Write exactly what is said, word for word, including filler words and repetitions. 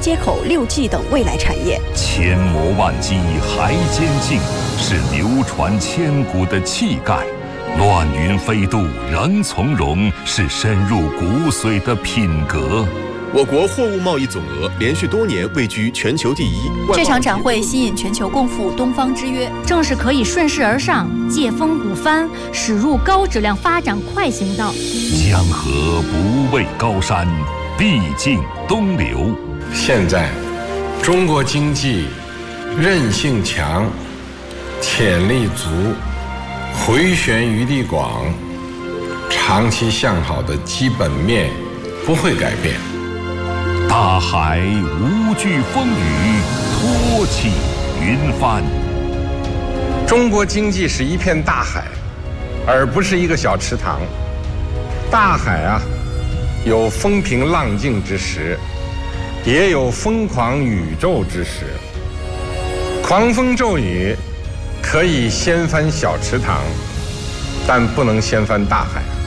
接口、六 G 等未来产业。 千磨万击还坚劲，是流传千古的气概；乱云飞渡仍从容，是深入骨髓的品格。 我国货物贸易总额连续多年位居全球第一。 这场展会吸引全球共赴东方之约， 正是可以顺势而上，借风鼓帆，驶入高质量发展快行道。 江河不畏高山，必尽东流。 现在，中国经济韧性强，潜力足，回旋余地广，长期向好的基本面不会改变。 大海无惧风雨，托起云帆。 中国经济是一片大海，而不是一个小池塘。大海啊，有风平浪静之时，也有疯狂宇宙之时。狂风骤雨可以掀翻小池塘，但不能掀翻大海。